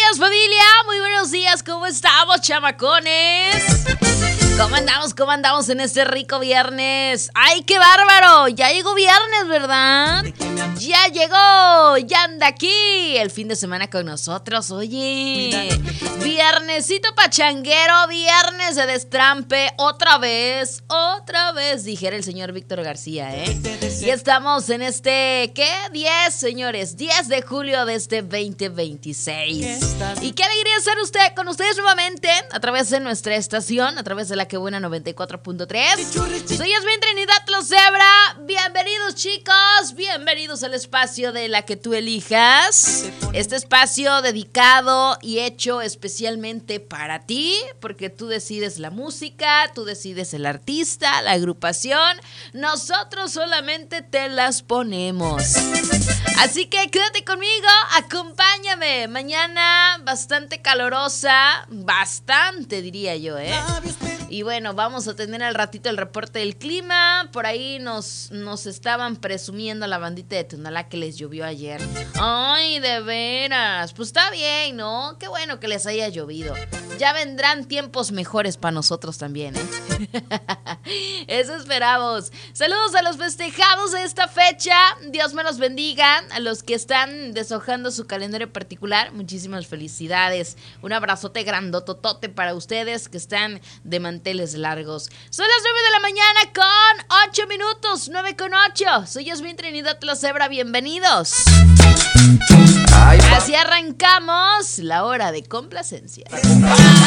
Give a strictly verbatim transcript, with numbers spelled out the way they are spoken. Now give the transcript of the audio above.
días, familia. Muy buenos días. ¿Cómo estamos, chamacones? ¿Cómo andamos? ¿Cómo andamos en este rico viernes? ¡Ay, qué bárbaro! Ya llegó viernes, ¿verdad? Ya llegó, ya anda aquí el fin de semana con nosotros. Oye, viernesito pachanguero, viernes de destrampe. Otra vez, otra vez, dijera el señor Víctor García, ¿eh? Y estamos en este, ¿qué? diez, señores, diez de julio de este veinte veintiséis. Y qué alegría estar usted con ustedes nuevamente a través de nuestra estación, a través de la Que Buena noventa y cuatro punto tres. Soy Yasmín Trinidad Lozebra. Bienvenidos, chicos, bienvenidos al espacio de La Que Tú Elijas. Este espacio dedicado y hecho especialmente para ti, porque tú decides la música, tú decides el artista, la agrupación. Nosotros solamente te las ponemos. Así que quédate conmigo, acompáñame. Mañana bastante calorosa, bastante diría yo, ¿eh? Y bueno, vamos a tener al ratito el reporte del clima. Por ahí nos, nos estaban presumiendo a la bandita de Tonalá que les llovió ayer. Ay, de veras. Pues está bien, ¿no? Qué bueno que les haya llovido. Ya vendrán tiempos mejores para nosotros también, ¿eh? Eso esperamos. Saludos a los festejados de esta fecha. Dios me los bendiga. A los que están deshojando su calendario particular, muchísimas felicidades. Un abrazote grandototote para ustedes que están de manteles largos. Son las nueve de la mañana con ocho minutos. nueve con ocho. Soy Yasmín Trinidad Lozebra. Bienvenidos. Así arrancamos la hora de complacencia.